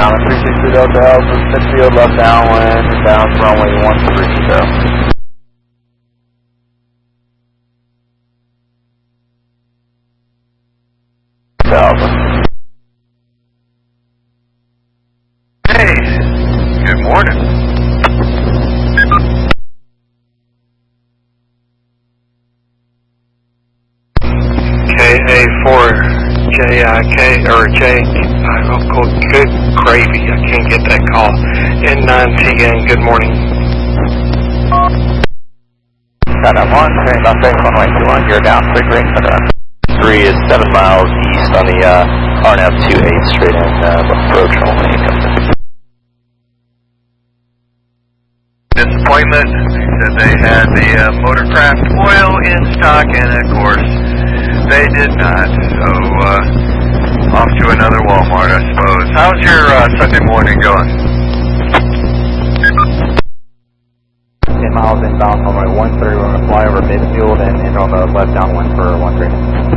Common 363 Delta Alpha, midfield left downwind, bound runway 13, go. Alpha. Hey, good morning. KA4JIK, or good gravy, I can't get that call. N9TN, good morning. Got that 1, turning off base 1 you're down, quick range, 3 is 7 miles east on the RNAV 28 straight in approach only. Disappointment, they said they had the Motorcraft oil in stock, and of course, they did not, so off to another Walmart, I suppose. How's your Sunday morning going? 10 miles inbound on runway 13, we're going to fly over midfield and enter on the left downwind for 13.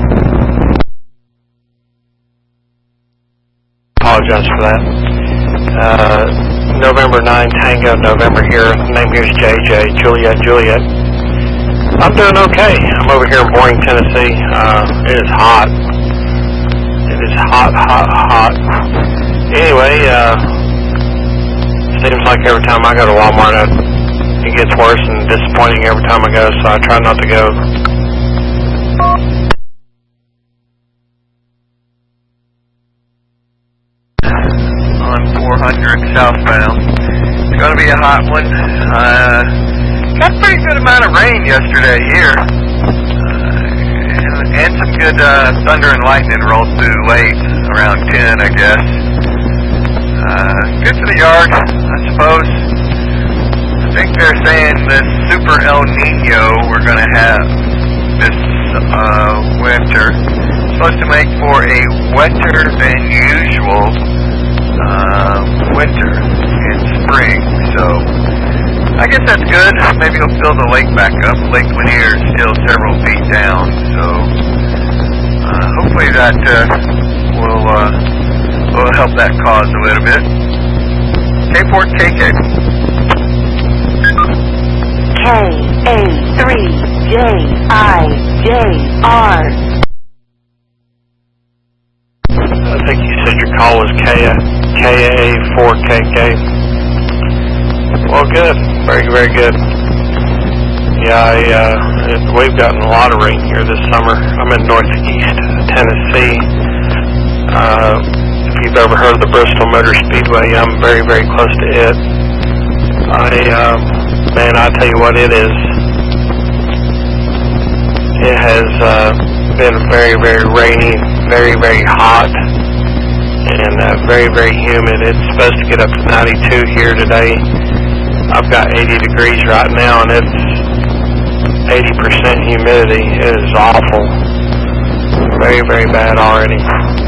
Apologize for that. November 9, Tango, November here. Name here is JJ, Juliet. I'm doing okay. I'm over here in Boring, Tennessee. It is hot. It is hot. Anyway, seems like every time I go to Walmart, it gets worse and disappointing every time I go, so I try not to go. On 400 southbound. It's going to be a hot one. Got a pretty good amount of rain yesterday here. And some good thunder and lightning rolled through late, around 10, I guess. Good for the yard, I suppose. I think they're saying this Super El Nino we're going to have this winter. It's supposed to make for a wetter than usual winter in spring, so I guess that's good. Maybe it'll fill the lake back up. Lake Lanier is still several feet down, so hopefully that will help that cause a little bit. K-Port KK. KA3JIJR. I think you said your call was KA4KK. Well, good. Very, very good. Yeah, we've gotten a lot of rain here this summer. I'm in northeast Tennessee. If you've ever heard of the Bristol Motor Speedway, I'm very, very close to it. I tell you what, it is. It has been very, very rainy, very, very hot, and very, very humid. It's supposed to get up to 92 here today. I've got 80 degrees right now, and it's 80% humidity. It is awful. Very, very bad already.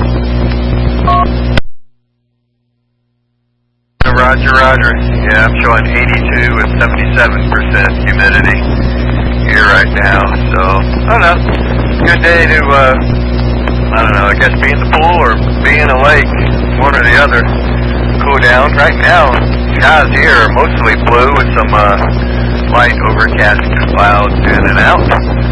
Roger. Yeah, I'm showing 82 with 77% humidity here right now. So, I don't know. Good day to, I guess be in the pool or be in a lake. One or the other. Cool down. Right now, skies here are mostly blue with some light overcast clouds in and out.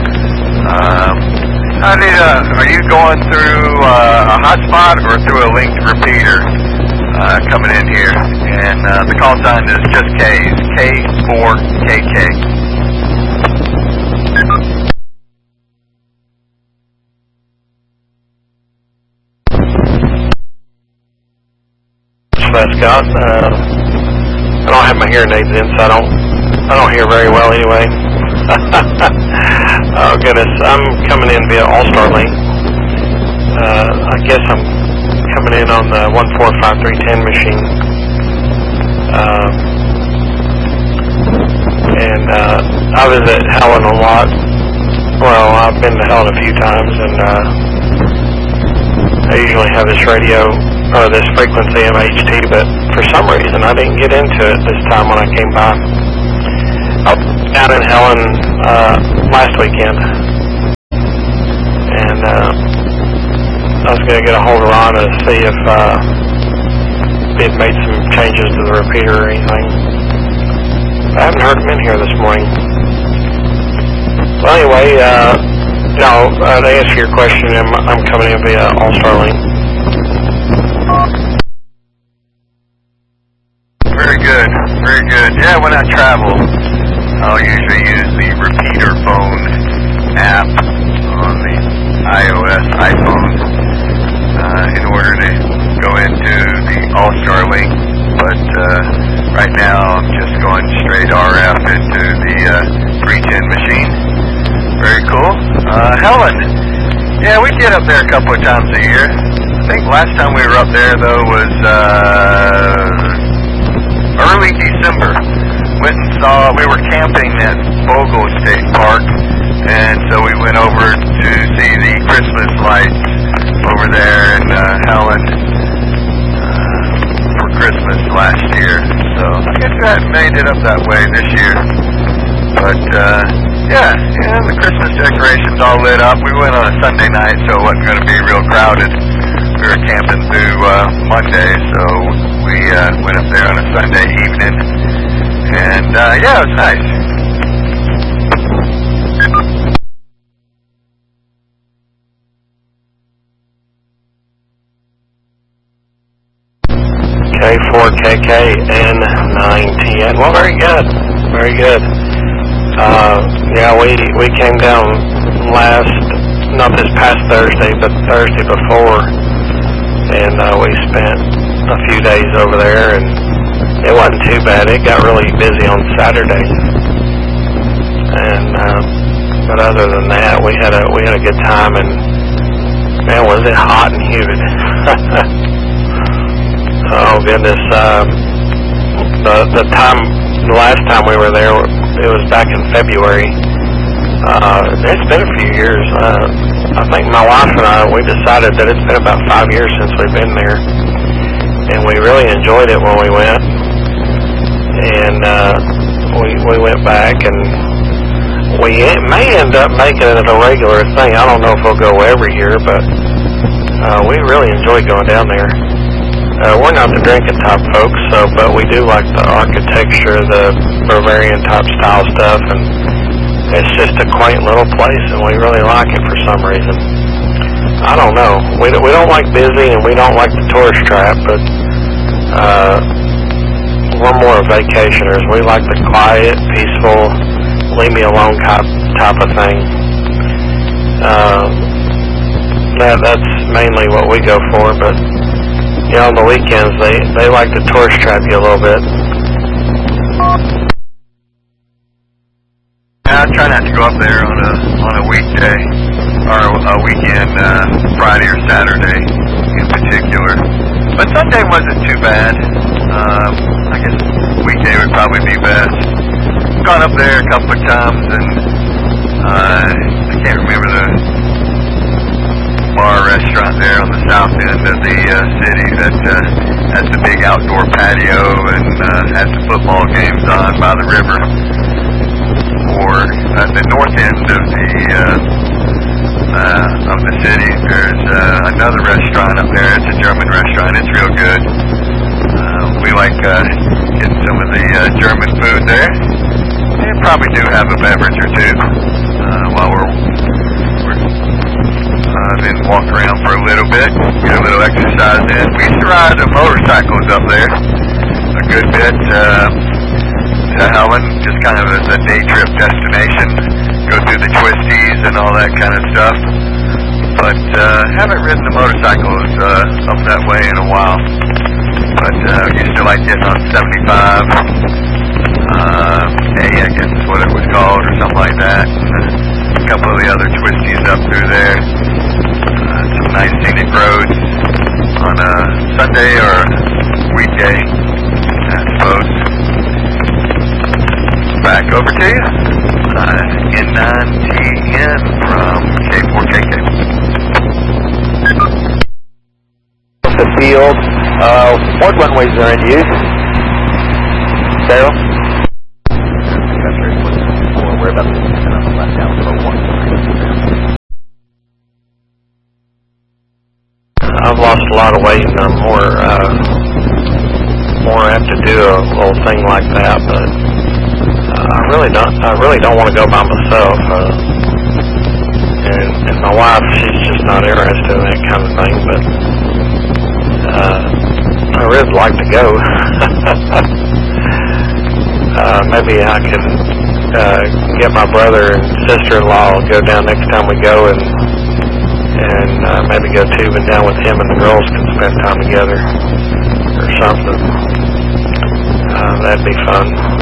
Are you going through a hotspot or through a linked repeater coming in here? And the call sign is just K's, K4KK. Scott. I don't have my hearing aids in, so I don't hear very well anyway. Oh goodness, I'm coming in via All-Star Link. I guess I'm coming in on the 145310 machine. I visit Helen a lot. Well, I've been to Helen a few times, and I usually have this radio, or this frequency MHT, but for some reason I didn't get into it this time when I came by. I was down in Helen last weekend, and I was going to get a hold of Rhonda to see if maybe it made some changes to the repeater or anything. I haven't heard him in here this morning. Well, anyway, no, to answer your question, I'm coming in via All-Star Link. Very good, very good. Yeah, when I travel, I'll usually use the repeater phone app on the iOS iPhone in order to go into the All-Star Link, but right now I'm just going straight RF into the 310 machine. Very cool. Helen, yeah, we get up there a couple of times a year. I think last time we were up there, though, was early December. Went and saw, we were camping at Bogle State Park, and so we went over to see the Christmas lights over there in Helen for Christmas last year. So I guess we hadn't made it up that way this year. But yeah, the Christmas decorations all lit up. We went on a Sunday night, so it wasn't going to be real crowded. We were camping through Monday, so we went up there on a Sunday evening. And yeah, it was nice. K4KKN9TN. Well, very good. Very good. Yeah, we came down not this past Thursday, but Thursday before, and we spent a few days over there, and it wasn't too bad. It got really busy on Saturday, and but other than that, we had a good time, and man, was it hot and humid. Oh goodness, the last time we were there, it was back in February. It's been a few years. I think my wife and I, we decided that it's been about 5 years since we've been there, and we really enjoyed it when we went. And we went back, and we may end up making it a regular thing. I don't know if we'll go every year, but we really enjoy going down there. We're not the drinking type folks, but we do like the architecture, the Bavarian type style stuff, and it's just a quaint little place, and we really like it for some reason. I don't know. We don't like busy, and we don't like the tourist trap, but we're more vacationers. We like the quiet, peaceful, leave me alone type of thing. That's mainly what we go for, but on the weekends they like to tourist trap you a little bit. I try not to go up there on a weekday or a weekend, Friday or Saturday in particular. But Sunday wasn't too bad. I guess weekday would probably be best. Gone up there a couple of times, and I can't remember the bar restaurant there on the south end of the city that has the big outdoor patio and has the football games on by the river. Or at the north end of the city, there's another restaurant up there. It's a German restaurant. It's real good. We like getting some of the German food there. And probably do have a beverage or two while we're then walk around for a little bit, get a little exercise in. We used to ride the motorcycles up there a good bit to Helen, just kind of as a day trip destination, go through the twisties and all that kind of stuff. But haven't ridden the motorcycles up that way in a while. But used to like getting on 75, A, I guess is what it was called, or something like that. And a couple of the other twisties up through there. Some nice scenic roads on a Sunday or a weekday, I suppose. Back over to you. N9TN from K4KK. The field. What runways are in use? Daryl? We're about to turn on the left down to 1. I've lost a lot of weight, and I'm more do a little thing like that, but I really don't want to go by myself. And my wife, she's just not interested in that kind of thing, but I really like to go. Maybe I can get my brother and sister-in-law, go down next time we go, and maybe go tubing down with him, and the girls can spend time together or something. That'd be fun.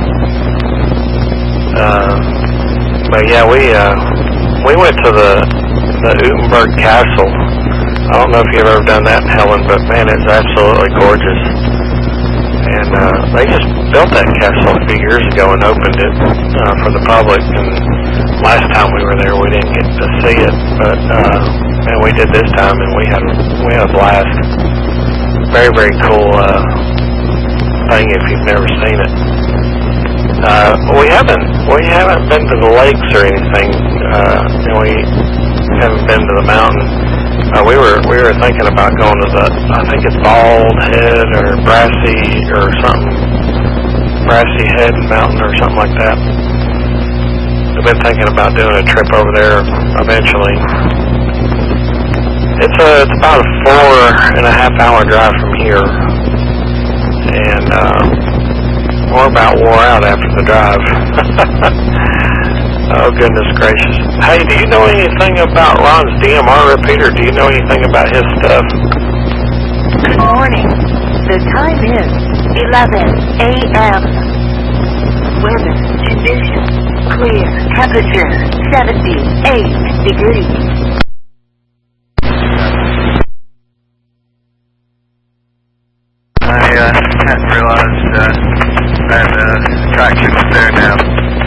But yeah, we went to the Utenberg Castle. I don't know if you've ever done that in Helen, but man, it's absolutely gorgeous. And they just built that castle a few years ago and opened it for the public. And last time we were there, we didn't get to see it, but and we did this time, and we had a blast. Very, very cool thing if you've never seen it. We haven't been to the lakes or anything, and we haven't been to the mountain. We were thinking about going to I think it's Bald Head or Brassy or something, Brassy Head Mountain or something like that. We've been thinking about doing a trip over there eventually. It's about a 4.5-hour drive from here, and we're about wore out after the drive. Oh, goodness gracious. Hey, do you know anything about Ron's DMR repeater? Do you know anything about his stuff? Good morning. The time is 11 a.m. Weather conditions clear. Temperature 78 degrees. I hadn't realized that attraction was there now.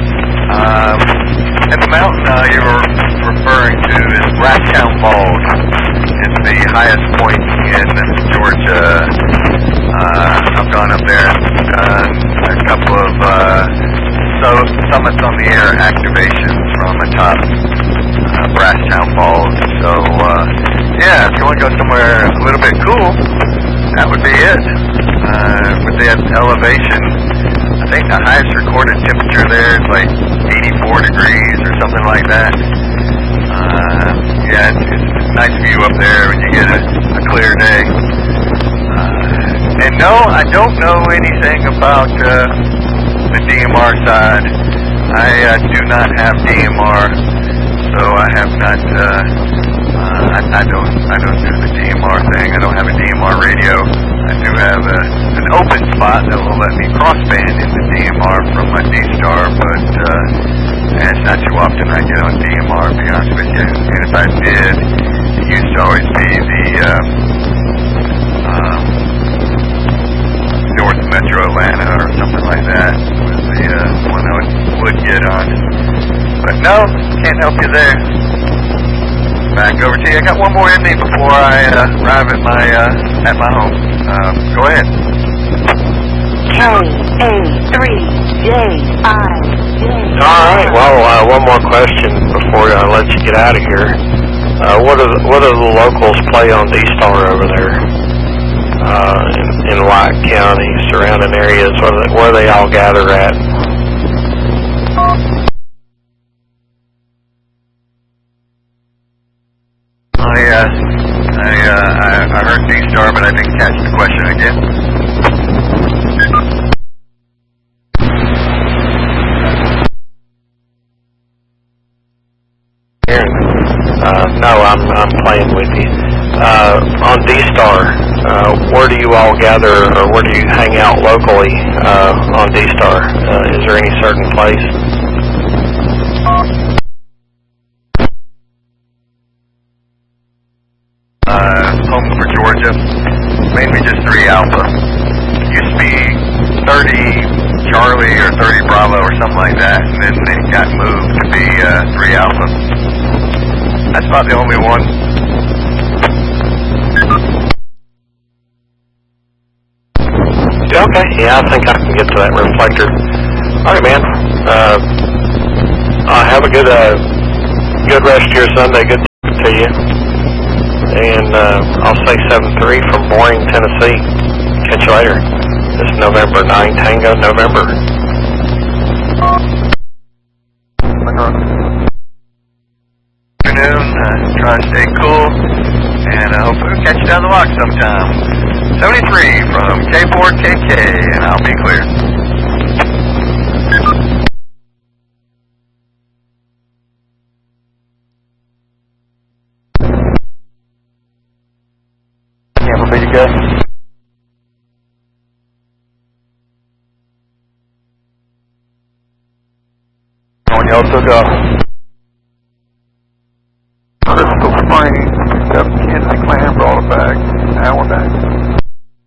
And the mountain you were referring to is Brasstown Falls. It's the highest point in Georgia. I've gone up there and done a couple of summits on the air activations from atop Brasstown Falls. So, yeah, if you want to go somewhere a little bit cool, that would be it. With the elevation, I think the highest recorded temperature there is like 84 degrees or something like that. Yeah, it's a nice view up there when you get a clear day. And no, I don't know anything about the DMR side. I do not have DMR, so I have not. I don't do the DMR thing. I don't have a DMR radio. I do have an open spot that will let me crossband into DMR from my D-Star, but it's not too often I get on DMR, to be honest with you. And if I did, it used to always be the North Metro Atlanta or something like that was the one I would get on. But no, can't help you there. Back over to you. I got one more in me before I arrive at my home. Go ahead. KA3JIJ. All right. Well, one more question before I let you get out of here. What do the locals play on D-Star over there in White County, surrounding areas? Where they all gather at? I heard D-Star, but I didn't catch the question again. No, I'm playing with you. On D-Star, where do you all gather, or where do you hang out locally on D-Star? Is there any certain place? Home for Georgia, mainly just 3 Alpha. Used to be 30 Charlie or 30 Bravo or something like that, and then it got moved to be 3 Alpha. That's about the only one. Okay, yeah, I think I can get to that reflector. All right, man. Have a good rest of your Sunday. Good to you. And I'll say 7-3 from Boring, Tennessee. Catch you later. It's November 9, Tango, November. Afternoon, try to stay cool, and I hope we'll catch you down the walk sometime. 73 from K4KK, and I'll be clear. Camera pretty good. When you also go.